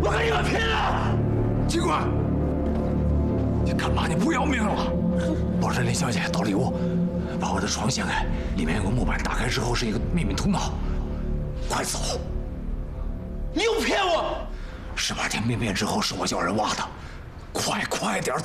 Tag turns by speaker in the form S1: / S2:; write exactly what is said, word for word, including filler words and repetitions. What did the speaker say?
S1: 我跟你们拼了！警官，你干嘛？你不要命了？保证林小姐倒礼物，把我的床掀开，里面有个木板，打开之后是一个秘密通道。快走！
S2: 你又骗我！
S1: 十八天兵变之后是我叫人挖的，快快点